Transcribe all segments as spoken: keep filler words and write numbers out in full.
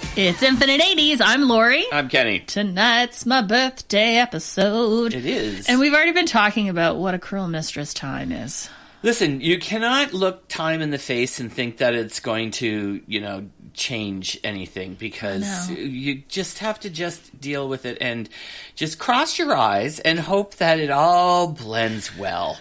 It's Infinite eighties. I'm Lori. I'm Kenny. Tonight's my birthday episode. It is. And we've already been talking about what a cruel mistress time is. Listen, you cannot look time in the face and think that it's going to, you know, change anything, because you just have to just deal with it and just cross your eyes and hope that it all blends well.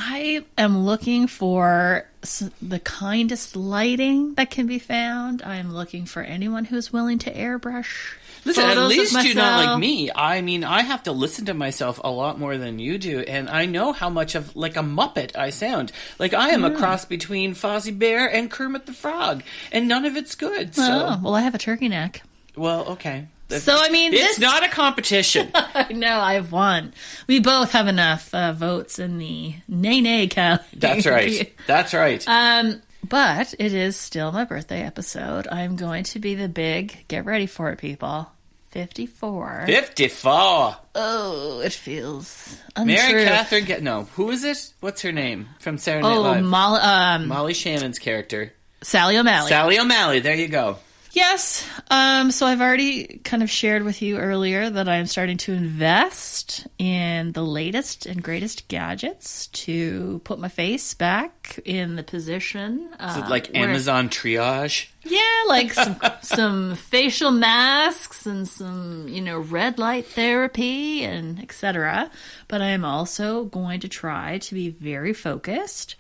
I am looking for the kindest lighting that can be found. I am looking for anyone who's willing to airbrush. Listen, at least you're not like me. I mean, I have to listen to myself a lot more than you do, and I know how much of, like, a Muppet I sound. Like, I am mm. a cross between Fozzie Bear and Kermit the Frog, and none of it's good. So. Oh, well, I have a turkey neck. Well, okay. So, I mean, it's this... not a competition. No, I've won. We both have enough uh, votes in the nay-nay category. That's right. That's right. Um, but it is still my birthday episode. I'm going to be the big, get ready for it, people, fifty-four. fifty-four. Oh, it feels untrue. Mary Catherine, get no. Who is it? What's her name from Saturday Night oh, Live? Oh, Molly, um, Molly Shannon's character. Sally O'Malley. Sally O'Malley. There you go. Yes. Um, so I've already kind of shared with you earlier that I'm starting to invest in the latest and greatest gadgets to put my face back in the position. Is it like Amazon triage? Yeah, like some, some facial masks and some, you know, red light therapy and et cetera. But I am also going to try to be very focused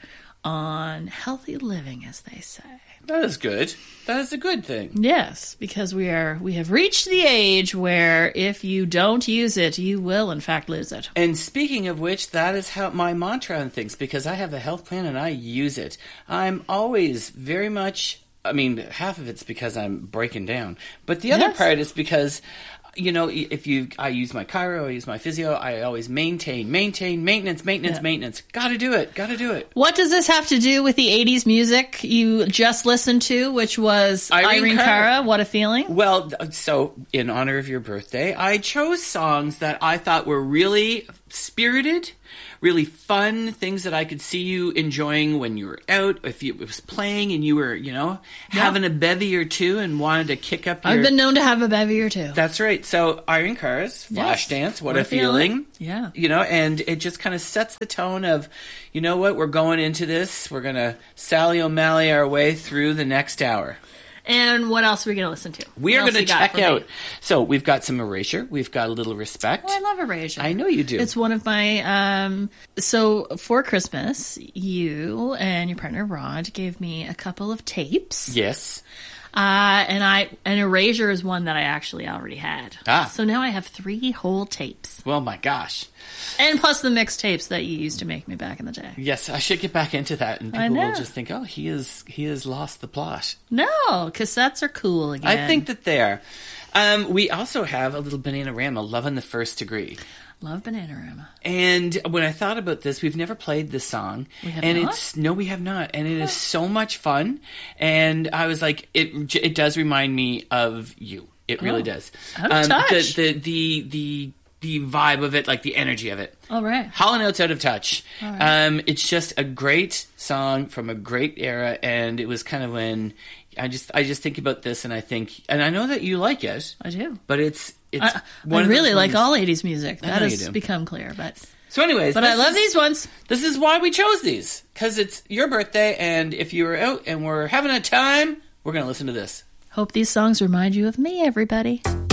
on healthy living, as they say. That is good. That is a good thing. Yes, because we are we have reached the age where if you don't use it, you will in fact lose it. And speaking of which, that is how my mantra on things, because I have a health plan and I use it. I'm always very much, I mean, half of it's because I'm breaking down, but the other yes. part is because, you know, if you, I use my chiro, I use my physio, I always maintain, maintain, maintenance, maintenance, yeah. maintenance. Gotta do it, gotta do it. What does this have to do with the eighties music you just listened to, which was Irene, Irene Cara, Cara, What a Feeling? Well, so in honor of your birthday, I chose songs that I thought were really spirited, really fun, things that I could see you enjoying when you were out, if you, it was playing and you were, you know, yeah. having a bevy or two and wanted to kick up your... I've been known to have a bevy or two. That's right. So Irene Cara's Flashdance, yes. What, what a feeling. feeling. Yeah. You know, and it just kind of sets the tone of, you know what, we're going into this, we're going to Sally O'Malley our way through the next hour. And what else are we going to listen to? We what are going to check out. Me? So we've got some Erasure. We've got a little Respect. Oh, I love Erasure. I know you do. It's one of my... Um, so for Christmas, you and your partner Rod gave me a couple of tapes. Yes. Uh, and I and Erasure is one that I actually already had. Ah. So now I have three whole tapes. Well, my gosh. And plus the mixed tapes that you used to make me back in the day. Yes, I should get back into that, and people will just think, "Oh, he is he has lost the plot." No, cassettes are cool again. I think that they are. Um, we also have a little Bananarama, Love in the First Degree. Love Bananarama. And when I thought about this, we've never played this song. We have and not? it's no, we have not. And it is so much fun. And I was like, it it does remind me of you. It really oh. does. Out of um, touch. The, the the the the vibe of it, like the energy of it. All right. Hall and Oates, Out of Touch. All right. Um, it's just a great song from a great era, and it was kind of when I just I just think about this, and I think, and I know that you like it. I do, but it's. It's I, I really like all eighties music. That has become clear. But so, anyways, but I love is, these ones. This is why we chose these, because it's your birthday, and if you were out and we're having a time, we're going to listen to this. Hope these songs remind you of me, everybody.